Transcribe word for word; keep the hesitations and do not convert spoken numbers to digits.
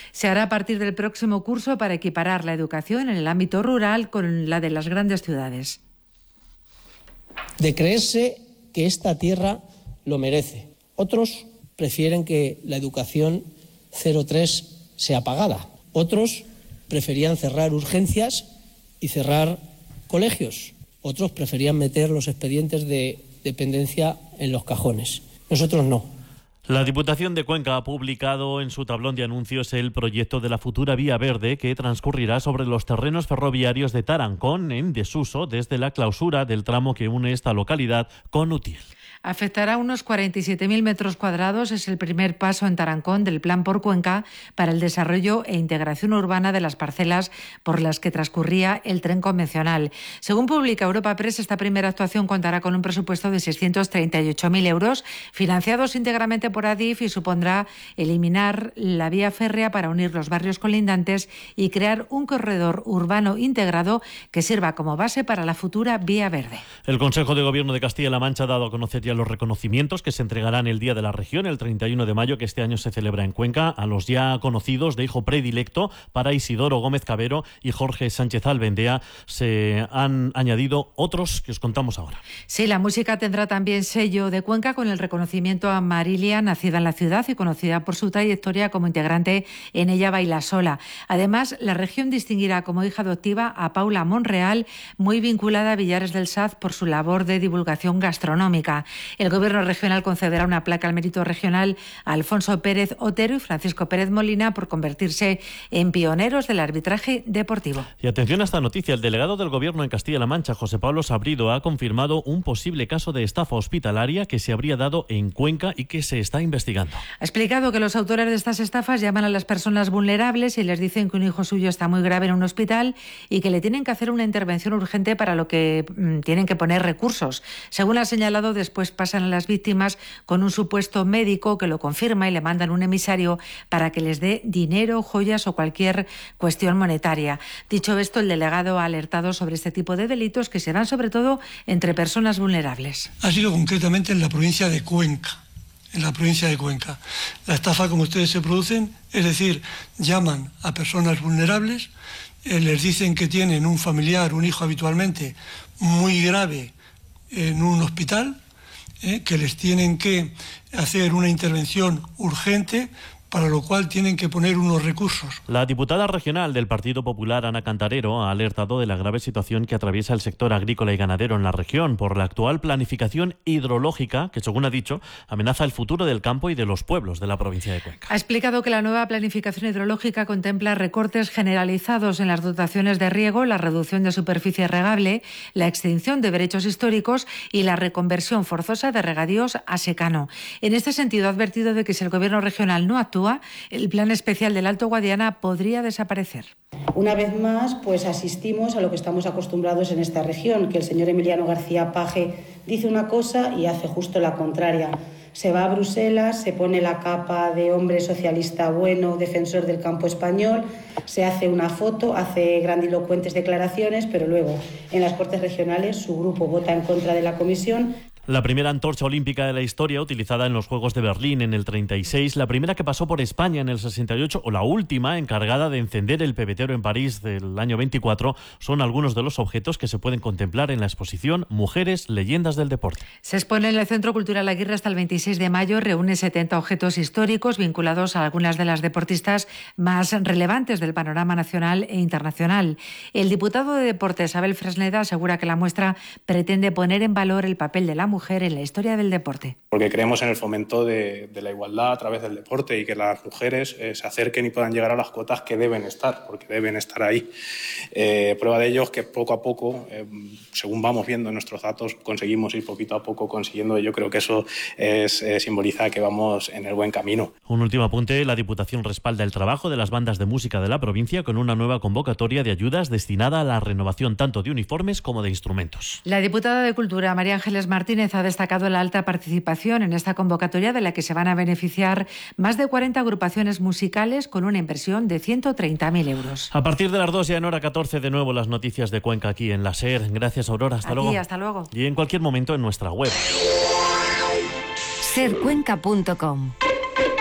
Se hará a partir del próximo curso para equiparar la educación en el ámbito rural con la de las grandes ciudades. De creerse que esta tierra lo merece. Otros prefieren que la educación cero tres sea pagada. Otros preferían cerrar urgencias y cerrar colegios. Otros preferían meter los expedientes de dependencia en los cajones. Nosotros no. La Diputación de Cuenca ha publicado en su tablón de anuncios el proyecto de la futura vía verde que transcurrirá sobre los terrenos ferroviarios de Tarancón, en desuso desde la clausura del tramo que une esta localidad con Utiel. Afectará a unos cuarenta y siete mil metros cuadrados. Es el primer paso en Tarancón del Plan por Cuenca para el desarrollo e integración urbana de las parcelas por las que transcurría el tren convencional. Según publica Europa Press, esta primera actuación contará con un presupuesto de seiscientos treinta y ocho mil euros, financiados íntegramente por Adif, y supondrá eliminar la vía férrea para unir los barrios colindantes y crear un corredor urbano integrado que sirva como base para la futura vía verde. El Consejo de Gobierno de Castilla-La Mancha ha dado a conocer ya los reconocimientos que se entregarán el Día de la Región, el treinta y uno de mayo, que este año se celebra en Cuenca, a los ya conocidos de hijo predilecto para Isidoro Gómez Cabero y Jorge Sánchez Albendea. Se han añadido otros que os contamos ahora. Sí, la música tendrá también sello de Cuenca con el reconocimiento a Marilia, nacida en la ciudad y conocida por su trayectoria como integrante en Ella Baila Sola. Además, la región distinguirá como hija adoptiva a Paula Monreal, muy vinculada a Villares del Saz por su labor de divulgación gastronómica. El Gobierno regional concederá una placa al mérito regional a Alfonso Pérez Otero y Francisco Pérez Molina por convertirse en pioneros del arbitraje deportivo. Y atención a esta noticia. El delegado del Gobierno en Castilla-La Mancha, José Pablo Sabrido, ha confirmado un posible caso de estafa hospitalaria que se habría dado en Cuenca y que se está investigando. Ha explicado que los autores de estas estafas llaman a las personas vulnerables y les dicen que un hijo suyo está muy grave en un hospital y que le tienen que hacer una intervención urgente para lo que mmm, tienen que poner recursos. Según ha señalado, después pasan a las víctimas con un supuesto médico que lo confirma y le mandan un emisario para que les dé dinero, joyas o cualquier cuestión monetaria. Dicho esto, el delegado ha alertado sobre este tipo de delitos que se dan sobre todo entre personas vulnerables. Ha sido concretamente en la provincia de Cuenca. En la provincia de Cuenca. La estafa, como ustedes se producen, es decir, llaman a personas vulnerables, eh, les dicen que tienen un familiar, un hijo habitualmente, muy grave en un hospital, eh, que les tienen que hacer una intervención urgente, para lo cual tienen que poner unos recursos. La diputada regional del Partido Popular, Ana Cantarero, ha alertado de la grave situación que atraviesa el sector agrícola y ganadero en la región por la actual planificación hidrológica que, según ha dicho, amenaza el futuro del campo y de los pueblos de la provincia de Cuenca. Ha explicado que la nueva planificación hidrológica contempla recortes generalizados en las dotaciones de riego, la reducción de superficie regable, la extinción de derechos históricos y la reconversión forzosa de regadíos a secano. En este sentido, ha advertido de que si el Gobierno regional no actúa, el plan especial del Alto Guadiana podría desaparecer. Una vez más, pues asistimos a lo que estamos acostumbrados en esta región, que el señor Emiliano García Paje dice una cosa y hace justo la contraria. Se va a Bruselas, se pone la capa de hombre socialista bueno, defensor del campo español, se hace una foto, hace grandilocuentes declaraciones, pero luego en las Cortes Regionales su grupo vota en contra de la comisión. La primera antorcha olímpica de la historia, utilizada en los Juegos de Berlín en el treinta y seis, la primera que pasó por España en el sesenta y ocho o la última encargada de encender el pebetero en París del año veinticuatro, son algunos de los objetos que se pueden contemplar en la exposición Mujeres, Leyendas del Deporte. Se expone en el Centro Cultural Aguirre hasta el veintiséis de mayo, reúne setenta objetos históricos vinculados a algunas de las deportistas más relevantes del panorama nacional e internacional. El diputado de Deportes, Abel Fresneda, asegura que la muestra pretende poner en valor el papel de la mujer mujer en la historia del deporte. Porque creemos en el fomento de, de la igualdad a través del deporte y que las mujeres eh, se acerquen y puedan llegar a las cuotas que deben estar, porque deben estar ahí. Eh, prueba de ello es que poco a poco, eh, según vamos viendo en nuestros datos, conseguimos ir poquito a poco consiguiendo. Yo creo que eso es, eh, simboliza que vamos en el buen camino. Un último apunte: la Diputación respalda el trabajo de las bandas de música de la provincia con una nueva convocatoria de ayudas destinada a la renovación tanto de uniformes como de instrumentos. La diputada de Cultura, María Ángeles Martínez, ha destacado la alta participación en esta convocatoria, de la que se van a beneficiar más de cuarenta agrupaciones musicales con una inversión de ciento treinta mil euros. A partir de las dos, ya en hora catorce, de nuevo las noticias de Cuenca aquí en la SER. Gracias, Aurora. Hasta a luego. Ti, hasta luego. Y en cualquier momento en nuestra web. ser cuenca punto com.